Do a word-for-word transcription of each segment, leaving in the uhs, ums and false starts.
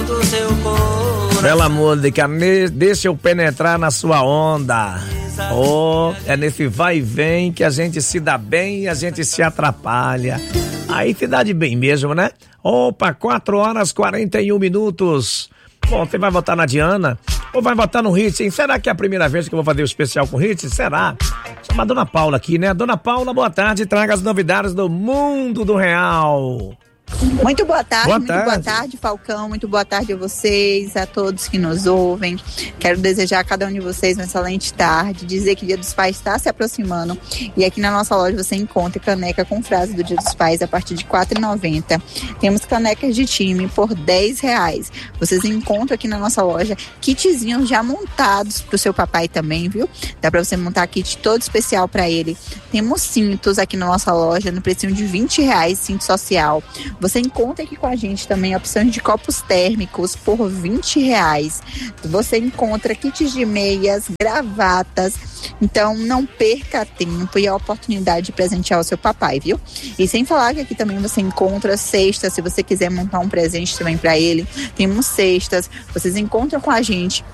do seu coração. Bela música, deixa eu penetrar na sua onda. Oh, é nesse vai e vem que a gente se dá bem e a gente se atrapalha. Aí se dá de bem mesmo, né? Opa, quatro horas e quarenta e um minutos. Bom, você vai votar na Diana ou vai votar no Hit, hein? Será que é a primeira vez que eu vou fazer o especial com o Hit? Será? Chama a Dona Paula aqui, né? Dona Paula, boa tarde, traga as novidades do mundo do real. Muito boa tarde, boa muito tarde. boa tarde, Falcão, muito boa tarde a vocês, a todos que nos ouvem. Quero desejar a cada um de vocês uma excelente tarde, dizer que o Dia dos Pais está se aproximando e aqui na nossa loja você encontra caneca com frase do Dia dos Pais a partir de quatro reais e noventa centavos. Temos canecas de time por dez reais. Vocês encontram aqui na nossa loja kitzinhos já montados para o seu papai também, viu? Dá para você montar kit todo especial para ele. Temos cintos aqui na nossa loja no precinho de vinte reais, cinto social. Você encontra aqui com a gente também opções de copos térmicos por vinte reais. Você encontra kits de meias, gravatas. Então não perca tempo e a oportunidade de presentear o seu papai, viu? E sem falar que aqui também você encontra cestas, se você quiser montar um presente também para ele. Temos cestas, vocês encontram com a gente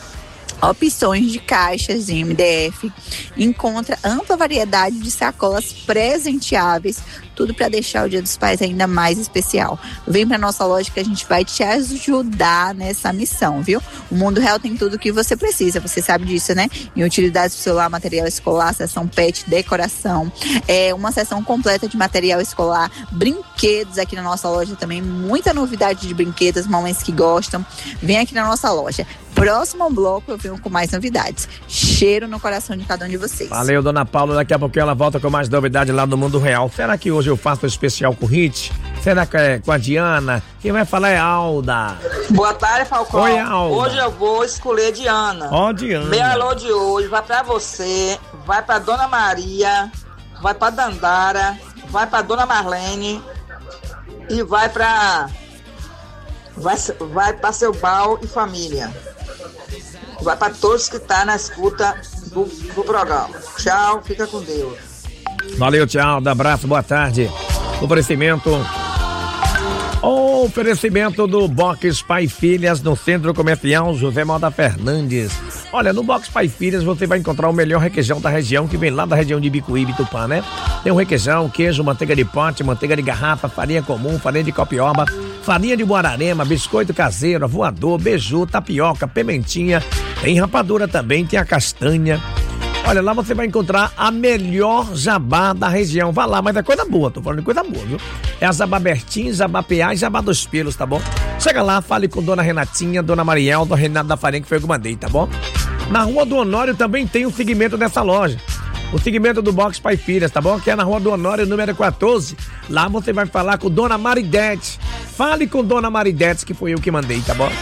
opções de caixas de M D F, encontra ampla variedade de sacolas presenteáveis, tudo para deixar o Dia dos Pais ainda mais especial. Vem para nossa loja que a gente vai te ajudar nessa missão, viu? O Mundo Real tem tudo o que você precisa, você sabe disso, né? Em utilidades do celular, material escolar, seção pet, decoração, é uma seção completa de material escolar, brinquedos aqui na nossa loja também, muita novidade de brinquedos, mamães que gostam. Vem aqui na nossa loja. Próximo bloco eu venho com mais novidades. Cheiro no coração de cada um de vocês. Valeu, Dona Paula. Daqui a pouquinho ela volta com mais novidades lá no Mundo Real. Será que hoje eu faço um especial com o Hit? Será que é com a Diana? Quem vai falar é Alda. Boa tarde, Falcão. Oi, Alda. Hoje eu vou escolher Diana. Ó, oh, Diana. Meu alô de hoje vai pra você, vai pra Dona Maria, vai pra Dandara, vai pra Dona Marlene e vai pra... Vai, vai pra seu Bal e família. Vai para todos que estão tá na escuta do, do programa. Tchau, fica com Deus. Valeu, tchau, um abraço, boa tarde. Oferecimento. Oferecimento do Box Pai Filhas no Centro Comercial José Malda Fernandes. Olha, no Box Pai Filhas você vai encontrar o melhor requeijão da região, que vem lá da região de Bicuíbe, Tupã, né? Tem um requeijão, queijo, manteiga de pote, manteiga de garrafa, farinha comum, farinha de copioba, farinha de Guararema, biscoito caseiro, voador, beiju, tapioca, pimentinha. Tem rapadura também, tem a castanha. Olha, lá você vai encontrar a melhor jabá da região. Vá lá, mas é coisa boa, tô falando de coisa boa, viu? É a jabá Bertim, jabá P A e jabá dos pelos, tá bom? Chega lá, fale com Dona Renatinha, Dona Mariel, Dona Renato da Farinha, que foi eu que mandei, tá bom? Na Rua do Honório também tem um segmento dessa loja. O segmento do Box Pai Filhas, tá bom? Que é na Rua do Honório, número quatorze. Lá você vai falar com Dona Maridete. Fale com Dona Maridete, que foi eu que mandei, tá bom?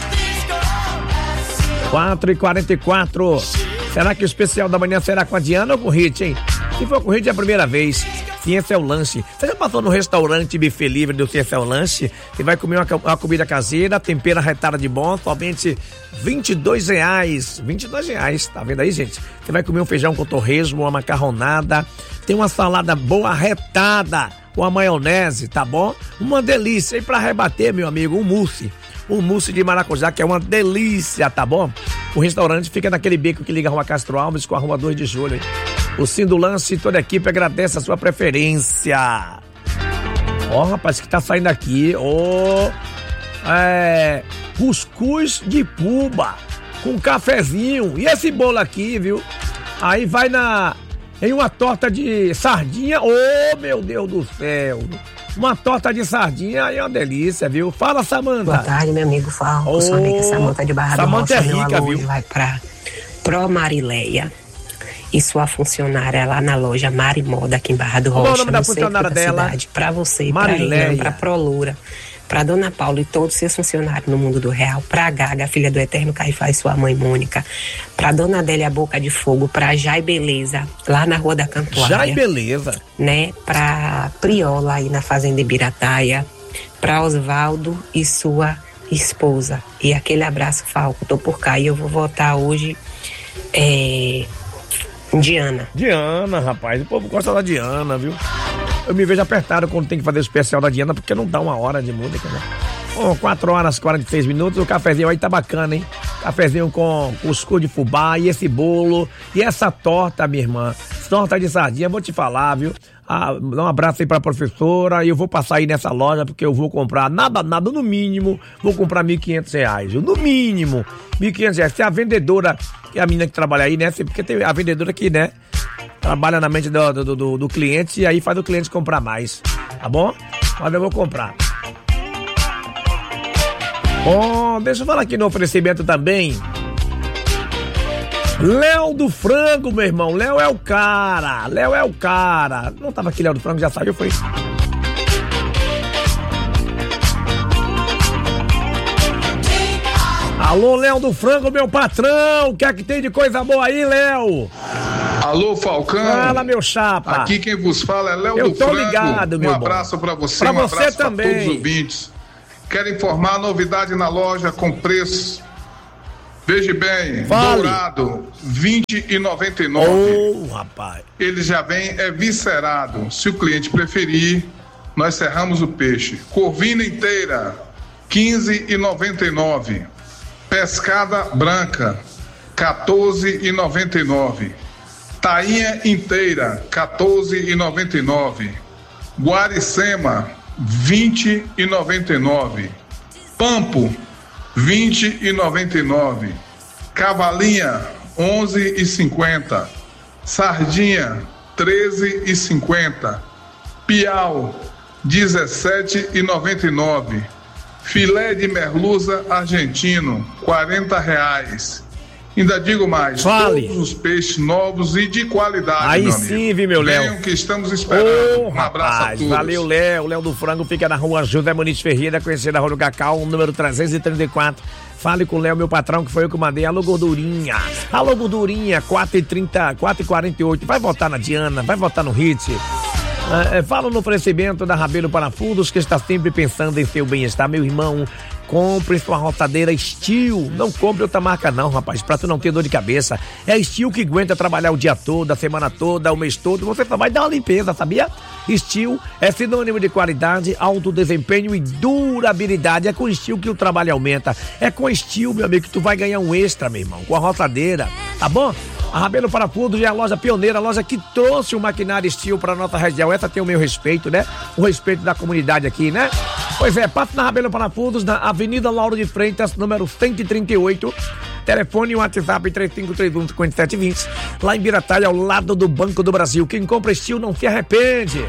quatro e quarenta e quatro. Será que o especial da manhã será com a Diana ou com o Hit, hein? Se for com o Hit é a primeira vez. Ciência é o Lanche. Você já passou no restaurante buffet livre do Ciência é o Lanche? Você vai comer uma, uma comida caseira, tempera retada de bom, somente vinte e dois reais. vinte e dois reais, tá vendo aí, gente? Você vai comer um feijão com torresmo, uma macarronada, tem uma salada boa retada com a maionese, tá bom? Uma delícia. E pra rebater, meu amigo, um mousse. Um mousse de maracujá, que é uma delícia, tá bom? O restaurante fica naquele beco que liga a Rua Castro Alves com a Rua dois de julho, hein? O Sim do Lance e toda a equipe agradece a sua preferência. Ó, oh, rapaz, que tá saindo aqui, ó, oh, é, cuscuz de puba com cafezinho. E esse bolo aqui, viu? Aí vai na, em uma torta de sardinha. Ô, oh, meu Deus do céu! Uma torta de sardinha aí é uma delícia, viu? Fala, Samanta. Boa tarde, meu amigo Falco. Oh, sou amiga Samanta de Barra Samanta do Rocha. é rica, meu viu? Vai pra Pro Marileia e sua funcionária lá na loja Marimoda, aqui em Barra do Rocha. Qual é o nome da funcionária dela? Cidade, pra você, Marileia. pra Ian, pra Prolura, pra Dona Paula e todos os seus funcionários no Mundo do Real, pra Gaga, filha do Eterno Caifás e sua mãe Mônica, pra Dona Adélia Boca de Fogo, pra Jai Beleza, lá na Rua da Cantuária. Jai Beleza. Né, pra Priola aí na Fazenda Ibirataia, pra Osvaldo e sua esposa. E aquele abraço, Falco, tô por cá e eu vou votar hoje é, Diana. Diana, rapaz, o povo gosta da Diana, viu? Eu me vejo apertado quando tem que fazer o especial da Diana, porque não dá uma hora de música, né? Oh, quatro horas e quarenta e seis minutos, o cafezinho aí tá bacana, hein? Cafezinho com cuscuz de fubá e esse bolo e essa torta, minha irmã. Torta de sardinha, vou te falar, viu? Ah, dá um abraço aí pra professora e eu vou passar aí nessa loja porque eu vou comprar, nada, nada, no mínimo, vou comprar mil e quinhentos reais, viu? No mínimo, mil e quinhentos reais. Se a vendedora, que é a menina que trabalha aí, né? Porque tem a vendedora que, né? Trabalha na mente do, do, do, do cliente e aí faz o cliente comprar mais, tá bom? Mas eu vou comprar. Bom, deixa eu falar aqui no oferecimento também. Léo do Frango, meu irmão. Léo é o cara. Léo é o cara. Não tava aqui, Léo do Frango, já saiu, foi? Alô, Léo do Frango, meu patrão. O que é que tem de coisa boa aí, Léo? Alô, Falcão. Fala, meu chapa. Aqui quem vos fala é Léo Eu do tô Frango. ligado, meu Um abraço bom. pra você, Pra um você abraço também. pra todos os ouvintes. Quero informar a novidade na loja com preço. Veja bem, Fale. dourado, vinte e noventa e nove. Ô, oh, rapaz. Ele já vem é viscerado. Se o cliente preferir, nós serramos o peixe. Corvina inteira, quinze e noventa e nove. Pescada branca, quatorze e noventa e nove. Tainha inteira, quatorze e noventa e nove. Guaricema, vinte e noventa e nove. Pampo, vinte e noventa e nove. Cavalinha, onze e cinquenta. Sardinha, treze e cinquenta. Piau, dezessete e noventa e nove. Filé de merluza argentino, quarenta reais. Ainda digo mais, Fale. todos os peixes novos e de qualidade, Aí meu sim, amigo. viu, meu Léo? Venham que estamos esperando. Ô, um abraço rapaz, a todos. valeu, Léo. Léo do Frango fica na rua José Muniz Ferreira, conhecida na Rua do Cacau, número trezentos e trinta e quatro. Fale com o Léo, meu patrão, que foi eu que mandei. Alô, gordurinha. Alô, gordurinha, quatro e trinta, quatro e quarenta e oito. Vai votar na Diana, vai votar no Hit. É, fala no oferecimento da Rabelo Parafusos, que está sempre pensando em seu bem-estar, meu irmão. Compre sua roçadeira Steel. Não compre outra marca não, rapaz, pra tu não ter dor de cabeça. É Steel que aguenta trabalhar o dia todo, a semana toda, o mês todo. Você só vai dar uma limpeza, sabia? Steel é sinônimo de qualidade, alto desempenho e durabilidade. É com Steel que o trabalho aumenta. É com Steel, meu amigo, que tu vai ganhar um extra, meu irmão, com a roçadeira, tá bom? A Rabelo Parafusos é a loja pioneira, a loja que trouxe o maquinário Steel para nossa região. Essa tem o meu respeito, né? O respeito da comunidade aqui, né? Pois é, passa na Rabelo Parafusos, na Avenida Lauro de Freitas, número cento e trinta e oito. Telefone e WhatsApp três cinco três um, cinco sete dois zero. Lá em Birataia, ao lado do Banco do Brasil. Quem compra Steel não se arrepende.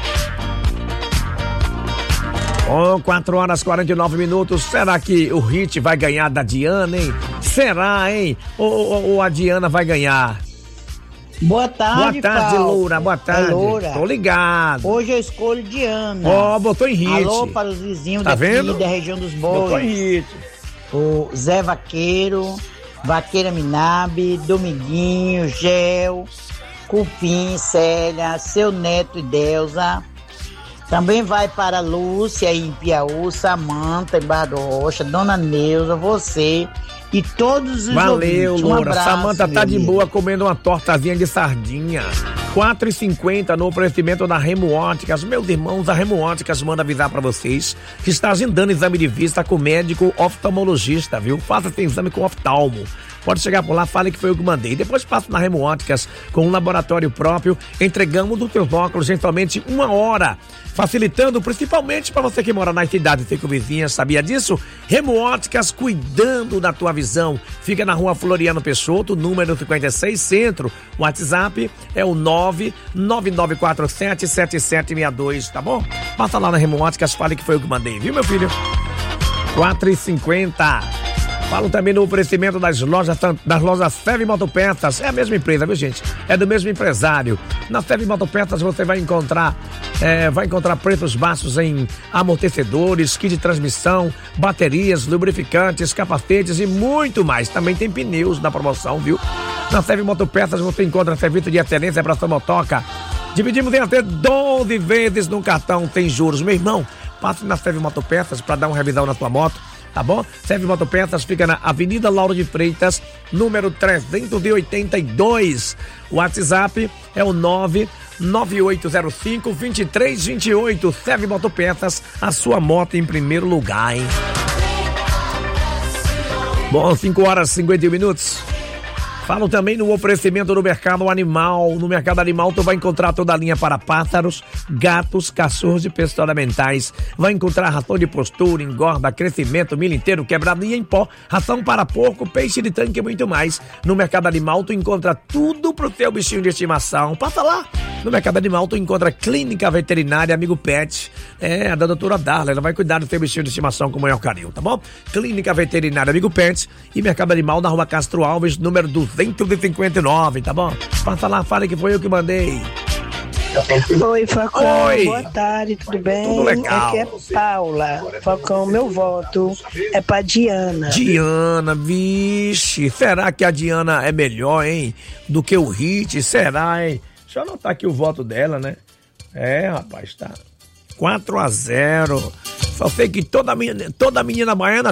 Com quatro horas e quarenta e nove minutos, será que o Hit vai ganhar da Diana, hein? Será, hein? Ou, ou, ou a Diana vai ganhar? Boa tarde, Boa tarde, Paulo. Loura. Boa tarde. É Loura. Tô ligado. Hoje eu escolho Diana. Ó, oh, botou em Hit. Alô para os vizinhos tá daqui vendo? da região dos Botou Bois. em Hit. O Zé Vaqueiro, Vaqueira Minabe, Dominguinho, Gel, Cupim, Célia, seu neto e Delza. Também vai para Lúcia em Piauí, Samanta em Barra do Rocha, Dona Neuza, você e todos os Valeu, ouvintes. Um Loura. abraço, Samanta tá meu de amigo. boa comendo uma tortazinha de sardinha. quatro e cinquenta no oferecimento da Remo Óticas. Meus irmãos, a Remo Óticas manda avisar pra vocês que está agendando exame de vista com médico oftalmologista, viu? Faça esse exame com oftalmo. Pode chegar por lá, fale que foi eu que mandei. Depois passa na Remo Óticas com um laboratório próprio. Entregamos os seus óculos em somente uma hora. Facilitando principalmente para você que mora na cidade circunvizinha, sabia disso? Remo Óticas, cuidando da tua visão. Fica na rua Floriano Peixoto, número cinquenta e seis, Centro. O WhatsApp é o nove nove nove quatro sete sete sete seis dois, tá bom? Passa lá na Remo Óticas, fale que foi eu que mandei, viu, meu filho? quatro e cinquenta. Falo também no oferecimento das lojas, das lojas Feve Motopeças. É a mesma empresa, viu, gente? É do mesmo empresário. Na Feve Motopeças você vai encontrar, é, vai encontrar preços baixos em amortecedores, kit de transmissão, baterias, lubrificantes, capacetes e muito mais. Também tem pneus na promoção, viu? Na Feve Motopeças você encontra serviço de excelência para sua motoca. Dividimos em até doze vezes no cartão, tem juros. Meu irmão, passe na Feve Motopeças para dar uma revisão na sua moto. tá bom? Serve Motopeças fica na Avenida Lauro de Freitas, número trezentos e oitenta e dois. O WhatsApp é o nove nove oito zero cinco, dois três dois oito. Serve Motopeças, a sua moto em primeiro lugar, hein? Bom, cinco horas e cinquenta e um minutos. Falo também no oferecimento do Mercado Animal. No Mercado Animal tu vai encontrar toda a linha para pássaros, gatos, cachorros e peças ornamentais. Vai encontrar ração de postura, engorda, crescimento, milho inteiro, quebradinha em pó, ração para porco, peixe de tanque e muito mais. No Mercado Animal tu encontra tudo pro teu bichinho de estimação. Passa lá. No Mercado Animal tu encontra Clínica Veterinária Amigo Pet. É, a da doutora Darla, ela vai cuidar do teu bichinho de estimação com o maior carinho, tá bom? Clínica Veterinária Amigo Pet e Mercado Animal na Rua Castro Alves, número duzentos e cinquenta e nove, tá bom? Passa lá, fala que foi eu que mandei. Oi, Falcão. Oi. Boa tarde, tudo bem? Tudo legal. Aqui é Paula. Falcão, meu voto é pra Diana. Diana, vixe, será que a Diana é melhor, hein? Do que o Hit? Será, hein? Deixa eu anotar aqui o voto dela, né? É, rapaz, tá quatro a zero. Só sei que toda menina, toda menina baiana